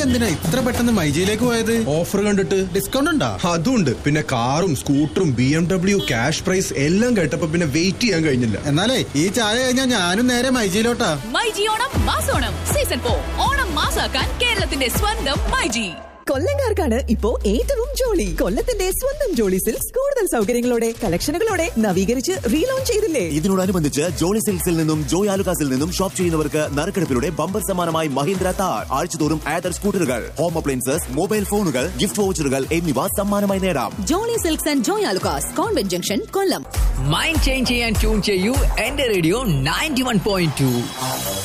എന്തിനാ ഇത്ര പെട്ടെന്ന് മൈജിയിലേക്ക് പോയത്? ഓഫർ കണ്ടിട്ട്. ഡിസ്കൗണ്ട് ഉണ്ടോ? അതുണ്ട്. പിന്നെ കാറും സ്കൂട്ടറും BMW ക്യാഷ് പ്രൈസ് എല്ലാം കേട്ടപ്പോ പിന്നെ വെയിറ്റ് ചെയ്യാൻ കഴിഞ്ഞില്ല. എന്നാലേ ഈ ചായ കഴിഞ്ഞാൽ ഞാനും നേരെ മൈജിയിലോട്ടാ. മൈജി ഓണം മാസോണം സീസൺ 4 ഓണം മാസാക്കാൻ കേരളത്തിന്റെ സ്വന്തം മൈജി. കൊല്ലംകാർക്കാണ് ഇപ്പോ ഏറ്റവും ജോളി. കൊല്ലത്തിന്റെ സ്വന്തം ജോളി സിൽക്സ് കൂടുതൽ സൗകര്യങ്ങളോടെ കളക്ഷനുകളോടെ നവീകരിച്ച് റീലോഞ്ച് ചെയ്തില്ലേ? ഇതിനോടനുബന്ധിച്ച് ജോളി സിൽക്സിൽ നിന്നും ജോയ് ആലുകാസിൽ നിന്നും ഷോപ്പ് ചെയ്യുന്നവർക്ക് നറുക്കെടുപ്പിലൂടെ ബമ്പർ സമ്മാനമായി മഹീന്ദ്ര താർ, ആഴ്ചതോറും ആദർ സ്കൂട്ടറുകൾ, ഹോം അപ്ലയൻസസ്, മൊബൈൽ ഫോണുകൾ, ഗിഫ്റ്റ് വൗച്ചറുകൾ എന്നിവ സമ്മാനമായി നേടാം. Jolly silks and Joy Alukkas, convent junction, Kollam. Mind change ചെയ്യാൻ ട്യൂൺ ചെയ്യൂ എന്റെ റേഡിയോ 91.2.